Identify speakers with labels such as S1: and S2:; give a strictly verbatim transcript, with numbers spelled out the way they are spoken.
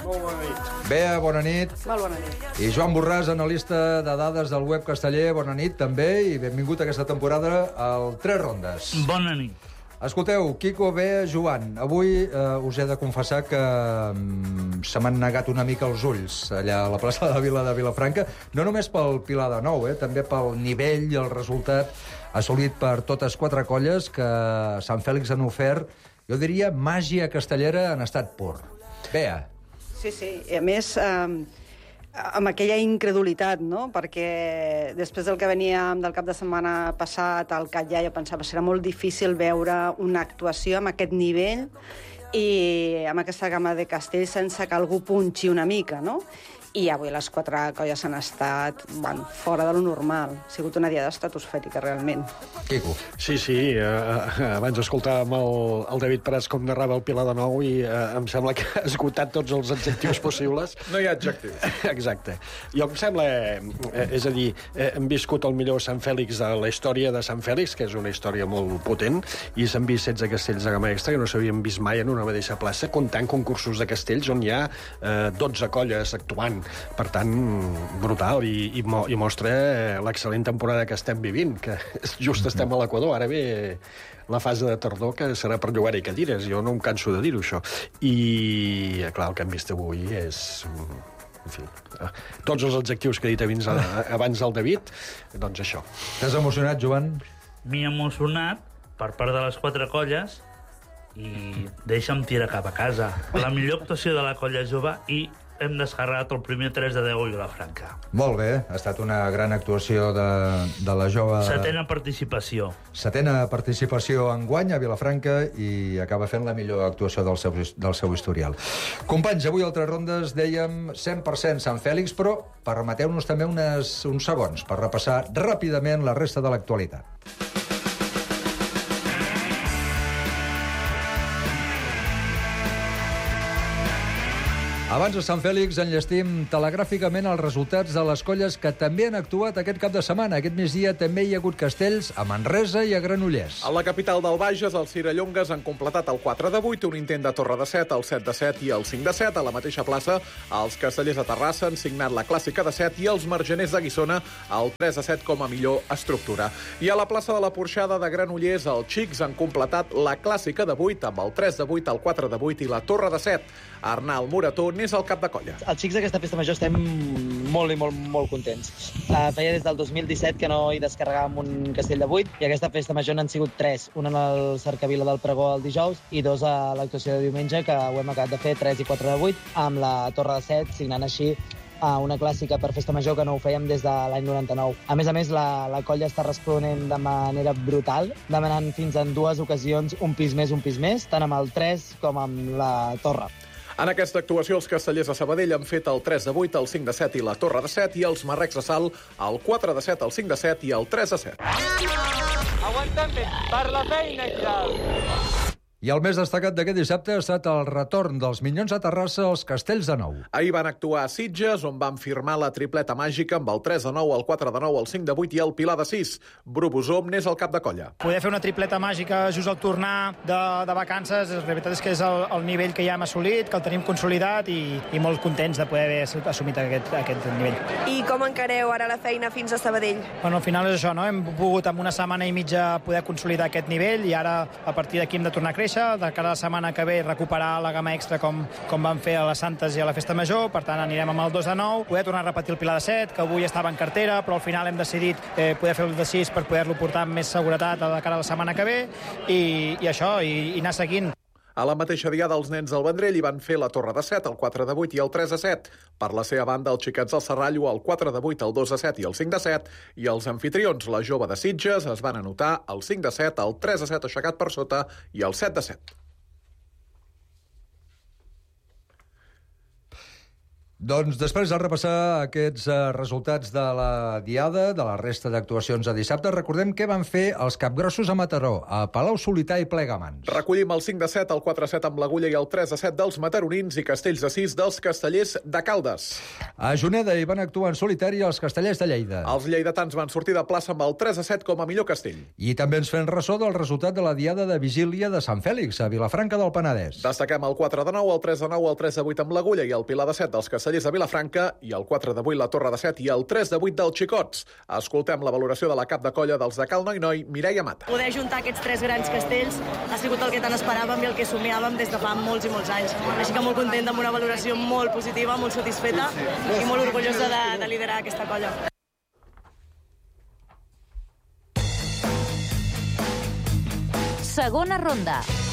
S1: Molt bona nit.
S2: Bea, bona nit.
S3: Molt bona nit.
S2: I Joan Borràs, analista de dades del web casteller, bona nit també, i benvingut a aquesta temporada al Tres Rondes.
S4: Bona nit.
S2: Escolteu, Quico, Bea, Joan, avui eh, us he de confessar que mm, se m'han negat una mica els ulls allà a la plaça de Vila de Vilafranca, no només pel Pilar de Nou, eh, també pel nivell i el resultat assolit per totes quatre colles que Sant Fèlix han ofert, jo diria, màgia castellera en estat pur. Bea.
S3: Sí, sí, i a més, eh, amb aquella incredulitat, no?, perquè després del que veníem del cap de setmana passat al Catllà, jo pensava que serà molt difícil veure una actuació amb aquest nivell i amb aquesta gamma de castells sense que algú punxi una mica, no? I avui les quatre colles han estat, bueno, fora de lo normal. Ha sigut una diada estratosfèrica, realment.
S2: Quico.
S1: Sí, sí, eh, abans escoltàvem el, el David Prats com narrava el Pilar de Nou i eh, em sembla que ha esgotat tots els adjectius possibles.
S5: No hi ha adjectius.
S1: Exacte. Jo em sembla, eh, és a dir, eh, hem viscut el millor Sant Fèlix de la història de Sant Fèlix, que és una història molt potent, i s'han vist setze castells de gamma extra que no s'havien vist mai en una mateixa plaça, comptant concursos de castells on hi ha eh, dotze colles actuant. Per tant, brutal, i, i, mo, i mostra l'excel·lent temporada que estem vivint, que just estem a l'Equador. Ara ve la fase de tardor, que serà per llogar-hi cadires. Jo no em canso de dir-ho, això. I, clar, el que hem vist avui és... En fi, tots els adjectius que he dit abans, abans el David, doncs això.
S2: T'has emocionat, Joan?
S4: M'he emocionat per part de les quatre colles i deixa'm tirar cap a casa. La millor actuació de la colla jove i hem descarregat el primer tres de deu a Vilafranca.
S2: Molt bé, ha estat una gran actuació de, de la jove...
S4: Setena participació.
S2: Setena participació enguany a Vilafranca i acaba fent la millor actuació del seu, del seu historial. Companys, avui a Tres Rondes dèiem cent per cent Sant Fèlix, però permeteu-nos també unes, uns segons per repassar ràpidament la resta de l'actualitat. Abans de Sant Fèlix enllestim telegràficament els resultats de les colles que també han actuat aquest cap de setmana. Aquest migdia també hi ha hagut castells a Manresa i a Granollers.
S5: A la capital del Bages, els Cirallongues han completat el quatre de vuit, un intent de torre de set, el set de set i el cinc de set. A la mateixa plaça, els castellers de Terrassa han signat la clàssica de set i els margeners de Guissona el tres de set com a millor estructura. I a la plaça de la Porxada de Granollers, els xics han completat la clàssica de vuit amb el tres de vuit, el quatre de vuit i la torre de set. Arnal Morató n'és el cap de colla.
S6: Els xics d'aquesta festa major estem molt i molt, molt contents. Uh, feia des del dos mil disset que no hi descarregàvem un castell de vuit i aquesta festa major n'han sigut tres. Un en el Cercavila del Pregó el dijous i dos a l'actuació de diumenge, que ho hem acabat de fer, tres i quatre de vuit, amb la torre de set, signant així a una clàssica per festa major que no ho fèiem des de l'any noranta-nou. A més a més, la, la colla està responent de manera brutal, demanant fins en dues ocasions un pis més, un pis més, tant amb el tres com amb la torre.
S5: En aquesta actuació, els castellers de Sabadell han fet el tres de vuit, el cinc de set i la torre de set, i els marrecs de Salt el quatre de set, el cinc de set i el tres de set.
S7: Aguantem per la feina, Giral!
S2: I el més destacat d'aquest dissabte ha estat el retorn dels Minyons a Terrassa als Castells de Nou.
S5: Ahir van actuar a Sitges, on van firmar la tripleta màgica amb el tres de nou, el quatre de nou, el cinc de vuit i el Pilar de sis. Bru Bosom n'és el cap de colla.
S8: Poder fer una tripleta màgica just al tornar de, de vacances, la veritat és que és el, el nivell que ja hem assolit, que el tenim consolidat i, i molt contents de poder haver assumit aquest, aquest nivell.
S9: I com encareu ara la feina fins a Sabadell?
S8: Bueno, al final és això, no? Hem pogut amb una setmana i mitja poder consolidar aquest nivell i ara a partir d'aquí hem de tornar a créixer, de cara a la setmana que ve recuperar la gamma extra com, com van fer a les Santes i a la Festa Major. Per tant, anirem amb el dos de nou, poder tornar a repetir el Pilar de set, que avui estava en cartera, però al final hem decidit eh, poder fer el de sis per poder-lo portar amb més seguretat a la cara a la setmana que ve i, i això, i, i anar seguint.
S5: A la mateixa diada, els nens del Vendrell hi van fer la torre de set, el quatre de vuit i el tres de set. Per la seva banda, els xiquets del Serrallo, el quatre de vuit, el dos de set i el cinc de set. I els anfitrions, la jove de Sitges, es van anotar el cinc de set, el tres de set aixecat per sota i el set de set.
S2: Doncs després de repassar aquests uh, resultats de la Diada, de la resta d'actuacions de dissabte, recordem què van fer els capgrossos a Mataró, a Palau Solità i Plegamans.
S5: Recollim el cinc de set, el quatre de set amb l'Agulla i el tres de set dels mataronins i Castells de sis dels castellers de Caldes.
S2: A Juneda hi van actuar en solitari els castellers de Lleida.
S5: Els lleidatans van sortir de plaça amb el tres de set com a millor castell.
S2: I també ens fem ressò del resultat de la Diada de Vigília de Sant Fèlix, a Vilafranca del Penedès.
S5: Destaquem el quatre de nou, el tres de nou, el tres de vuit amb l'Agulla i el Pilar de set dels castellers de Vilafranca i el quatre de vuit la Torre de set i el tres de vuit dels Xicots. Escoltem la valoració de la cap de colla dels de Cal Noi Noi, Mireia Mata.
S10: Poder juntar aquests tres grans castells ha sigut el que tant esperàvem i el que somiàvem des de fa molts i molts anys. Així que molt content, amb una valoració molt positiva, molt satisfeta i molt orgullosa de, de liderar aquesta colla.
S11: Segona ronda.